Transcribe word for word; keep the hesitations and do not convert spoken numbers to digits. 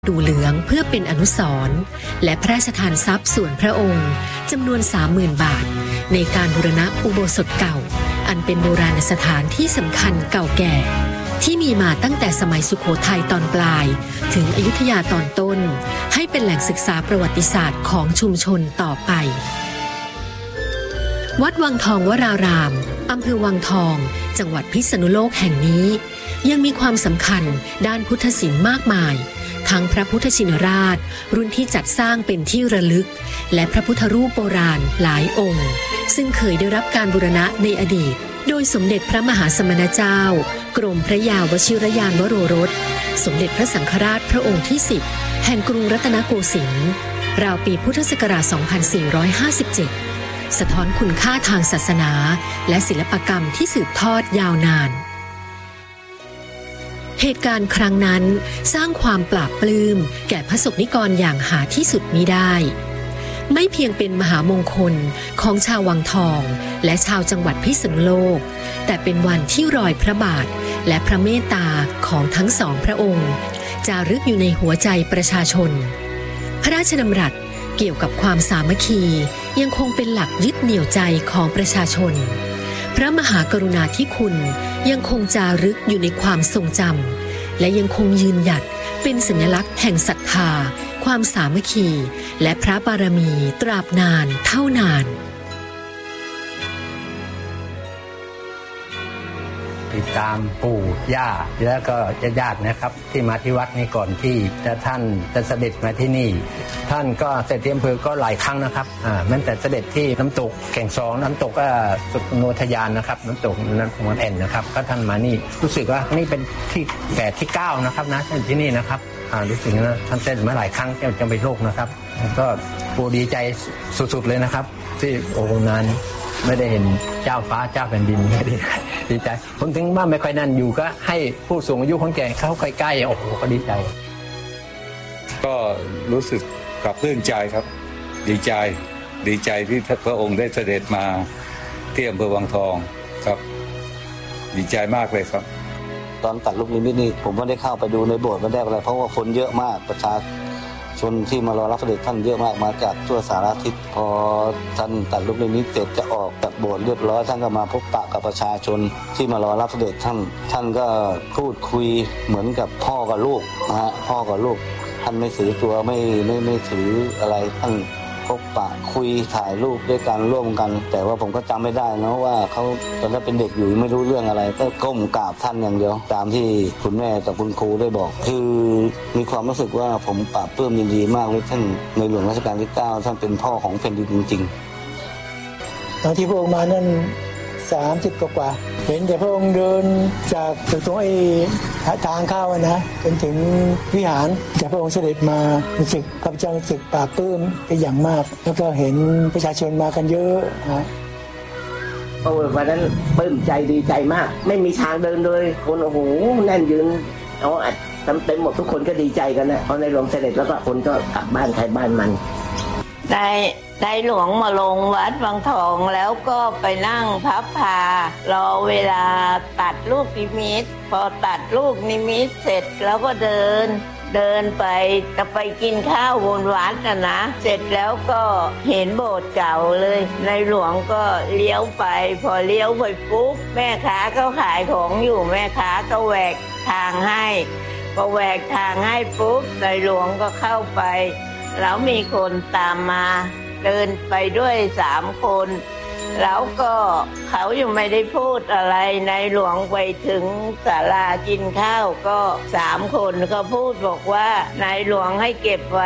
ดูเหลืองเพื่อเป็นอนุสรณ์และพระราชทานทรัพย์ส่วนพระองค์จำนวน สามหมื่น บาทในการบูรณะอุโบสถเก่าอันเป็นโบราณสถานที่สำคัญเก่าแก่ที่มีมาตั้งแต่สมัยสุโขทัยตอนปลายถึงอยุธยาตอนต้นให้เป็นแหล่งศึกษาประวัติศาสตร์ของชุมชนต่อไปวัดวังทองวรารามอำเภอวังทองจังหวัดพิษณุโลกแห่งนี้ยังมีความสำคัญด้านพุทธศิลป์มากมายทั้งพระพุทธชินราชรุ่นที่จัดสร้างเป็นที่ระลึกและพระพุทธรูปโบราณหลายองค์ซึ่งเคยได้รับการบูรณะในอดีตโดยสมเด็จพระมหาสมณเจ้ากรมพระยาวชิรยานวโรรสสมเด็จพระสังฆราชพระองค์ที่สิบแห่งกรุงรัตนโกสินทร์ราวปีพุทธศักราช สองพันสี่ร้อยห้าสิบเจ็ด สะท้อนคุณค่าทางศาสนาและศิลปกรรมที่สืบทอดยาวนานเหตุการณ์ครั้งนั้นสร้างความปลาบปลื้มแก่พระสงฆ์นิกรอย่างหาที่สุดมิได้ไม่เพียงเป็นมหามงคลของชาววังทองและชาวจังหวัดพิษณุโลกแต่เป็นวันที่รอยพระบาทและพระเมตตาของทั้งสองพระองค์จารึกอยู่ในหัวใจประชาชนพระราชดำรัสเกี่ยวกับความสามัคคียังคงเป็นหลักยึดเหนี่ยวใจของประชาชนพระมหากรุณาธิคุณยังคงจารึกอยู่ในความทรงจำและยังคงยืนหยัดเป็นสัญลักษณ์แห่งศรัทธาความสามัคคีและพระบารมีตราบนานเท่านานติดตามปู่ย่าแล้วก็ญาติๆนะครับที่มาที่วัดนี้ก่อนที่จะท่านจะเสด็จมาที่นี่ท่านก็เสด็จที่อำเภอก็หลายครั้งนะครับอ่าแม้แต่เสด็จที่น้ำตกแก่งซองน้ำตกก็สุโนทยานนะครับน้ำตกนั้นของมันแอนนะครับก็ท่านมานี่รู้สึกว่านี่เป็นที่แปดที่เก้านะครับนะท่านที่นี่นะครับอ่ารู้สึกนะท่านเสด็จมาหลายครั้งจะจะไปโลกนะครับก็ปู่ดีใจสุดๆเลยนะครับที่โอ้นานไม่ได้เห็นเจ้าฟ้าเจ้าแผ่นดินดีใจผมถึงว่าไม่ค่อยนั่นอยู่ก็ให้ผู้สูงอายุคนแก่เขาใกล้ๆโอ้โหก็ดีใจก็รู้สึกปรับปลื้มใจครับดีใจดีใจที่พระองค์ได้เสด็จมาที่อำเภอวังทองครับดีใจมากเลยครับตอนตัดลูกนิมิตนี่ผมไม่ได้เข้าไปดูในโบสถ์ไม่ได้อะไรเพราะว่าคนเยอะมากประชาชนที่มารอรับเสด็จท่านเยอะมากมาจากทั่วสารทิศพอท่านตัดลูกนิมิตเสร็จจะออกจากโบสถ์เรียบร้อยท่านก็มาพบปะกับประชาชนที่มารอรับเสด็จท่านท่านก็พูดคุยเหมือนกับพ่อกับลูกนะฮะพ่อกับลูกท่านไม่ถือตัวไม่ไม่ไม่ถืออะไรท่านพบปะคุยถ่ายรูปด้วยกันร่วมกันแต่ว่าผมก็จำไม่ได้นะว่าเขาตอนนั้นเป็นเด็กอยู่ไม่รู้เรื่องอะไรก็ก้มกราบท่านอย่างเดียวตามที่คุณแม่กับคุณครูได้บอกคือมีความรู้สึกว่าผมปลาบปลื้มยินดีมากเลยท่านในหลวงรัชกาลที่เก้าท่านเป็นพ่อของแผ่นดินจริงๆตอนที่พระองค์มานั่นสามสิบกว่าเห็นแต่พระองค์เดินจากตรงไอ้ทางเข้านะจนถึงวิหารแต่พระองค์เสด็จมารู้สึกข้าพเจ้ารู้สึกปลาบปลื้มเป็นอย่างมากแล้วก็เห็นประชาชนมากันเยอะฮะโอ้วันนั้นปลื้มใจดีใจมากไม่มีทางเดินเลยคนโอ้โหแน่นยืนเอาอัดเต็มหมดทุกคนก็ดีใจกันนะพอในหลวงเสด็จแล้วก็คนก็กลับบ้านใครบ้านมันได้ได้หลวงมาลงวัดวังทองแล้วก็ไปนั่งพับพารอเวลาตัดลูกนิมิตพอตัดลูกนิมิตเสร็จแล้วก็เดินเดินไปจะไปกินข้าวบนวัดนะนะเสร็จแล้วก็เห็นโบสถ์เก่าเลยในหลวงก็เลี้ยวไปพอเลี้ยวไปปุ๊บแม่ค้าก็ขายของอยู่แม่ค้าก็แหวกทางให้พอแหวกทางให้ปุ๊บในหลวงก็เข้าไปแล้วมีคนตามมาเดินไปด้วยสามคนแล้วก็เขายังไม่ได้พูดอะไรในหลวงไปถึงศาลากินข้าวก็สามคนก็พูดบอกว่านายหลวงให้เก็บไว้